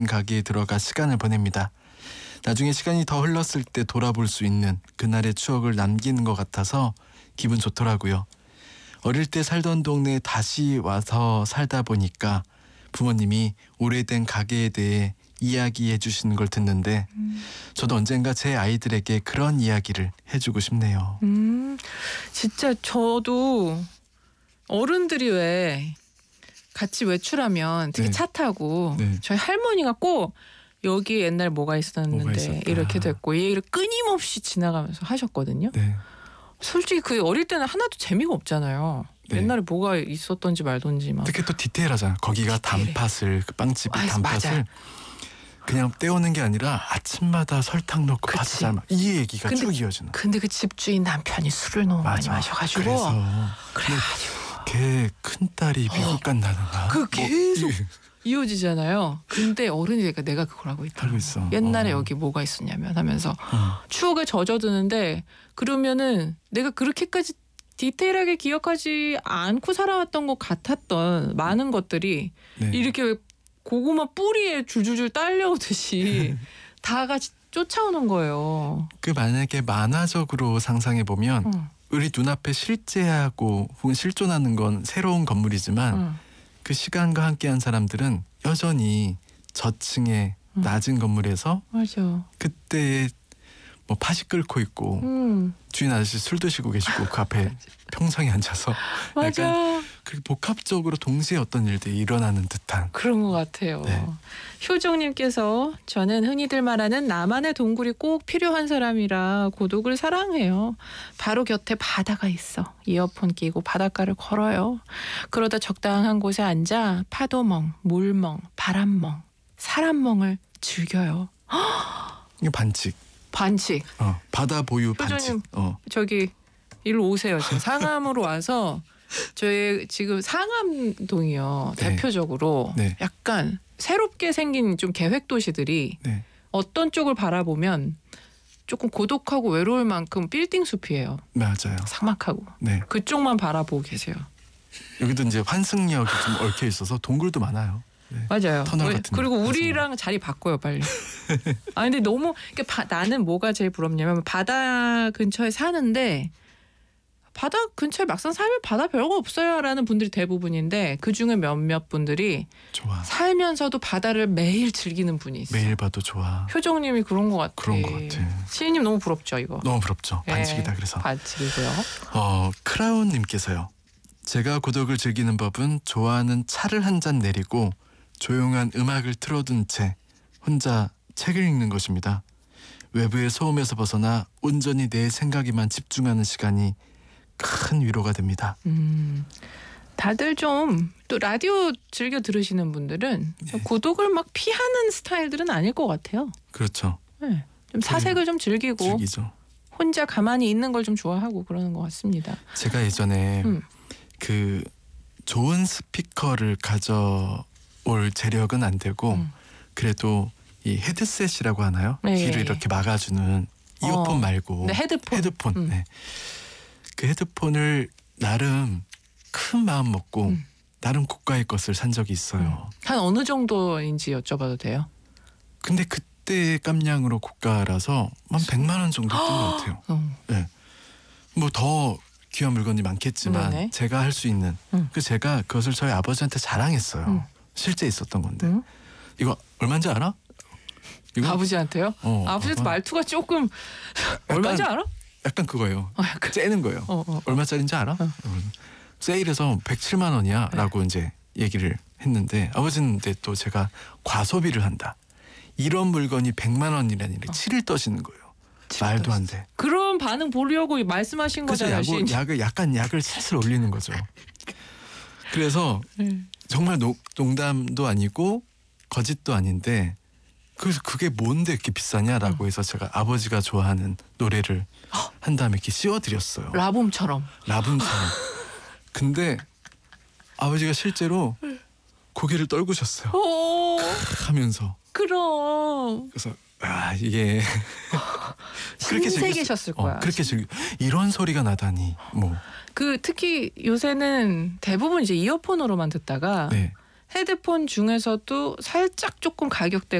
가게에 들어가 시간을 보냅니다. 나중에 시간이 더 흘렀을 때 돌아볼 수 있는 그날의 추억을 남기는 것 같아서 기분 좋더라고요. 어릴 때 살던 동네에 다시 와서 살다 보니까 부모님이 오래된 가게에 대해 이야기해 주시는 걸 듣는데 저도 언젠가 제 아이들에게 그런 이야기를 해주고 싶네요. 진짜 저도 어른들이 왜 같이 외출하면 특히 네. 차 타고 네. 저희 할머니가 꼭 여기 옛날 뭐가 있었는데 뭐가 있었다. 이렇게 됐고 이 얘기를 끊임없이 지나가면서 하셨거든요. 네. 솔직히 그 어릴 때는 하나도 재미가 없잖아요. 네. 옛날에 뭐가 있었던지 말던지 막. 특히 또 디테일하잖아. 거기가 디테일해. 단팥을 그 빵집이 아, 단팥을 맞아. 그냥 떼오는 게 아니라 아침마다 설탕 넣고 그치. 팥을 막 이 얘기가 근데- 쭉 이어지는. 근데 그 집주인 남편이 술을 너무 많이 마셔가지고 그래서 걔 큰딸이 미국 간다는 거야. 그 계속 뭐, 이어지잖아요. 근데 어른이니까 내가 그걸 하고 있더라고. 하고 있어. 옛날에 여기 뭐가 있었냐면 하면서 어. 추억에 젖어드는데 그러면은 내가 그렇게까지 디테일하게 기억하지 않고 살아왔던 것 같았던 많은 것들이 네. 이렇게 고구마 뿌리에 줄줄줄 딸려오듯이 다 같이 쫓아오는 거예요. 그 만약에 만화적으로 상상해 보면 응, 우리 눈앞에 실제하고 혹은 실존하는 건 새로운 건물이지만 응. 그 시간과 함께한 사람들은 여전히 저층의 응. 낮은 건물에서 맞아. 그때 뭐 팥이 끓고 있고 주인 아저씨 술 드시고 계시고 그 앞에 평상에 앉아서 맞아. 약간 그렇게 복합적으로 동시에 어떤 일들이 일어나는 듯한. 그런 것 같아요. 네. 효정님께서 저는 흔히들 말하는 나만의 동굴이 꼭 필요한 사람이라 고독을 사랑해요. 바로 곁에 바다가 있어. 이어폰 끼고 바닷가를 걸어요. 그러다 적당한 곳에 앉아 파도멍, 물멍, 바람멍, 사람멍을 즐겨요. 이게 반칙. 반칙. 바다 보유 반칙. 효정님 저기 일로 오세요. 지금 상암으로 와서 저희 지금 상암동이요. 네. 대표적으로 네. 약간 새롭게 생긴 좀 계획 도시들이 네. 어떤 쪽을 바라보면 조금 고독하고 외로울 만큼 빌딩 숲이에요. 맞아요. 삭막하고. 네. 그쪽만 바라보고 계세요. 여기도 이제 환승역이 좀 얽혀 있어서 동굴도 많아요. 네. 맞아요. 터널 같은 그리고 데. 우리랑 자리 바꿔요 빨리. 아 근데 너무 나는 뭐가 제일 부럽냐면 바다 근처에 사는데 바다 근처에 막상 살면 바다 별거 없어요라는 분들이 대부분인데 그중에 몇몇 분들이 좋아. 살면서도 바다를 매일 즐기는 분이 있어요. 매일 봐도 좋아. 효정님이 그런 것 같아. 그런 것 같아. 시인님 너무 부럽죠 이거. 너무 부럽죠. 네, 반칙이다 그래서. 반칙이고요. 크라운님께서요. 제가 고독을 즐기는 법은 좋아하는 차를 한 잔 내리고 조용한 음악을 틀어둔 채 혼자 책을 읽는 것입니다. 외부의 소음에서 벗어나 온전히 내 생각에만 집중하는 시간이 큰 위로가 됩니다. 다들 좀 또 라디오 즐겨 들으시는 분들은 네. 고독을 막 피하는 스타일들은 아닐 것 같아요. 그렇죠. 네. 좀 사색을 좀 즐기고 즐기죠. 혼자 가만히 있는 걸 좀 좋아하고 그러는 것 같습니다. 제가 예전에 그 좋은 스피커를 가져올 재력은 안 되고 그래도 이 헤드셋이라고 하나요? 네. 귀를 이렇게 막아주는 이어폰 말고 네, 헤드폰. 네. 그 헤드폰을 나름 큰 마음 먹고 나름 고가의 것을 산 적이 있어요. 한 어느 정도인지 여쭤봐도 돼요? 근데 그때 깜냥으로 고가라서 한 100만 원 정도 했던 것 같아요. 네. 뭐 더 귀한 물건이 많겠지만 네네. 제가 할 수 있는 제가 그것을 저희 아버지한테 자랑했어요. 실제 있었던 건데 이거 얼마인지 알아? 이거? 아버지한테요? 아버지한테 말투가 조금 얼마인지 알아? 약간 그거예요. 약간. 째는 거예요. 얼마짜리인지 알아? 세일해서 107만 원이야 라고 이제 얘기를 했는데 아버지는 근데 또 제가 과소비를 한다. 이런 물건이 100만 원이라니 치를 떠시는 거예요. 말도 안 돼. 그런 반응 보려고 말씀하신 거잖아요. 약을 슬슬 올리는 거죠. 그래서 정말 농담도 아니고 거짓도 아닌데 그래서 그게 뭔데 이렇게 비싸냐라고 해서 제가 아버지가 좋아하는 노래를 한 다음에 이렇게 씌워드렸어요. 라붐처럼. 근데 아버지가 실제로 고개를 떨구셨어요. 하면서. 그럼. 그래서 이게 그렇게 신세계셨을 거야. 그렇게 이런 소리가 나다니 뭐. 그 특히 요새는 대부분 이제 이어폰으로만 듣다가 네. 헤드폰 중에서도 살짝 조금 가격대